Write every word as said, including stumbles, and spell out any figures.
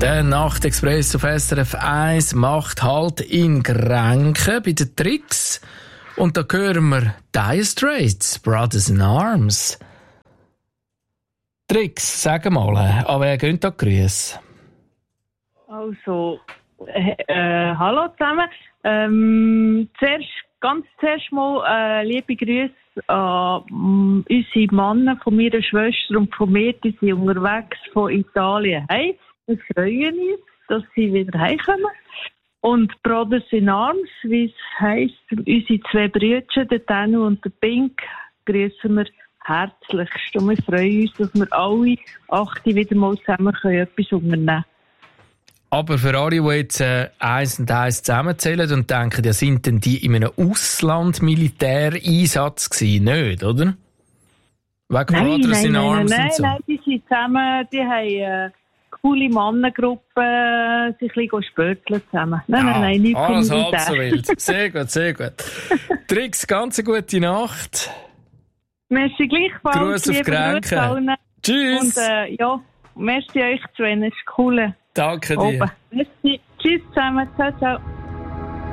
Der Nachtexpress auf S R F eins macht Halt in Grenken bei den Tricks. Und da hören wir Dire Straits, Brothers in Arms. Tricks, sag mal, an wer gehen da Grüße? Also, äh, äh, hallo zusammen. Ähm, zuerst, ganz zuerst mal äh, liebe Grüße an äh, unsere Männer von meiner Schwester und von mir, die sind unterwegs von Italien. Hey, wir freuen uns, dass sie wieder heimkommen. Und Brothers in Arms, wie es heisst, unsere zwei Brüder, der Danu und der Pink, grüßen wir herzlichst. Und wir freuen uns, dass wir alle acht wieder mal zusammen können, etwas unternehmen können. Aber für alle, die jetzt äh, eins und eins zusammenzählen und denken, ja, sind denn die in einem Ausland-Militäreinsatz gewesen? Nicht, oder? Wegen Nein, Brothers nein, in nein, Arms nein, und so? nein, die sind zusammen, die haben äh, coole Mannengruppen, sich ein bisschen spörteln zusammen. Nein, Ja, nein, nein, nicht alles vom halb so Militär. wild. Sehr gut, sehr gut. Tricks, ganz eine gute Nacht. Merci gleichfalls, Gruß auf liebe Grenken. Grüße allen. Tschüss. Und äh, ja, merci euch zwei, es ist cool. Danke dir. Oben. Merci. Tschüss zusammen, ciao, ciao.